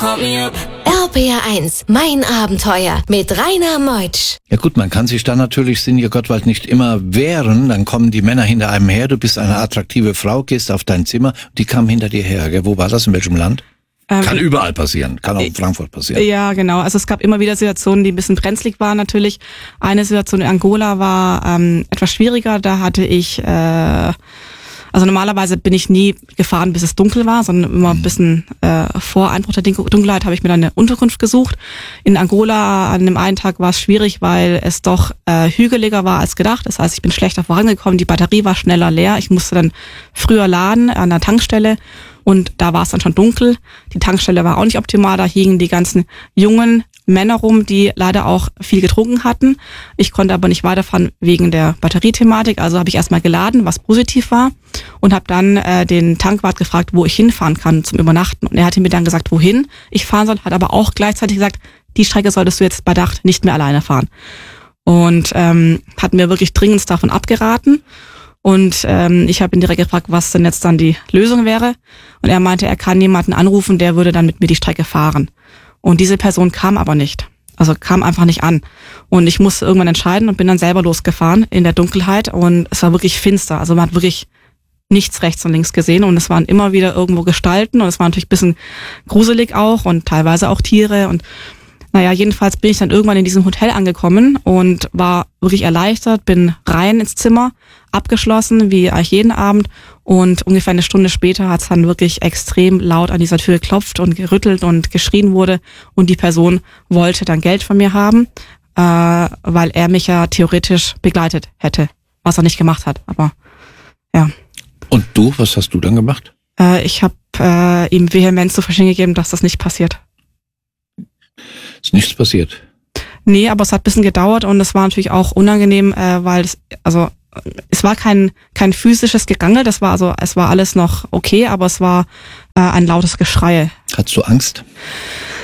RPR1, mein Abenteuer mit Rainer Meutsch. Ja gut, man kann sich da natürlich, Sinja Gottwald, nicht immer wehren. Dann kommen die Männer hinter einem her. Du bist eine attraktive Frau, gehst auf dein Zimmer. Die kamen hinter dir her. Gell? Wo war das? In welchem Land? Kann überall passieren. Kann auch in Frankfurt passieren. Ja, genau. Also es gab immer wieder Situationen, die ein bisschen brenzlig waren natürlich. Eine Situation in Angola war etwas schwieriger. Da hatte ich... Also normalerweise bin ich nie gefahren, bis es dunkel war, sondern immer ein bisschen vor Einbruch der Dunkelheit habe ich mir dann eine Unterkunft gesucht. In Angola an dem einen Tag war es schwierig, weil es doch hügeliger war als gedacht. Das heißt, ich bin schlechter vorangekommen, die Batterie war schneller leer. Ich musste dann früher laden an der Tankstelle und da war es dann schon dunkel. Die Tankstelle war auch nicht optimal, da hingen die ganzen jungen Männer rum, die leider auch viel getrunken hatten. Ich konnte aber nicht weiterfahren wegen der Batteriethematik, also habe ich erstmal geladen, was positiv war und habe dann den Tankwart gefragt, wo ich hinfahren kann zum Übernachten. Und er hatte mir dann gesagt, wohin ich fahren soll, hat aber auch gleichzeitig gesagt, die Strecke solltest du jetzt bei Nacht nicht mehr alleine fahren. Und hat mir wirklich dringend davon abgeraten. Und ich habe ihn direkt gefragt, was denn jetzt dann die Lösung wäre. Und er meinte, er kann jemanden anrufen, der würde dann mit mir die Strecke fahren. Und diese Person kam aber nicht. Also kam einfach nicht an. Und ich musste irgendwann entscheiden und bin dann selber losgefahren in der Dunkelheit. Und es war wirklich finster. Also man hat wirklich nichts rechts und links gesehen. Und es waren immer wieder irgendwo Gestalten. Und es war natürlich ein bisschen gruselig auch und teilweise auch Tiere. Und naja, jedenfalls bin ich dann irgendwann in diesem Hotel angekommen und war wirklich erleichtert, bin rein ins Zimmer, abgeschlossen, wie eigentlich jeden Abend. Und ungefähr eine Stunde später hat es dann wirklich extrem laut an dieser Tür geklopft und gerüttelt und geschrien wurde. Und die Person wollte dann Geld von mir haben, weil er mich ja theoretisch begleitet hätte, was er nicht gemacht hat. Aber ja. Und du, was hast du dann gemacht? Ich habe ihm vehement zu verstehen gegeben, dass das nicht passiert. Ist nichts passiert? Nee, aber es hat ein bisschen gedauert und es war natürlich auch unangenehm, weil es war kein physisches Gegangel, es war alles noch okay, aber es war ein lautes Geschrei. Hattest du Angst?